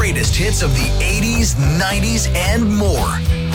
greatest hits of the 80s, 90s, and more.